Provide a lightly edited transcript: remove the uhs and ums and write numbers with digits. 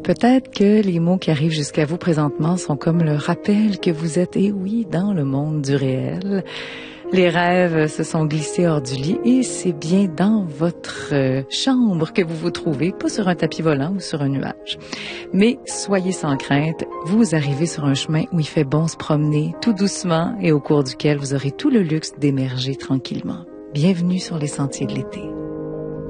Peut-être que les mots qui arrivent jusqu'à vous présentement sont comme le rappel que vous êtes, eh oui, dans le monde du réel. Les rêves se sont glissés hors du lit et c'est bien dans votre chambre que vous vous trouvez, pas sur un tapis volant ou sur un nuage. Mais soyez sans crainte, vous arrivez sur un chemin où il fait bon se promener tout doucement et au cours duquel vous aurez tout le luxe d'émerger tranquillement. Bienvenue sur les sentiers de l'été.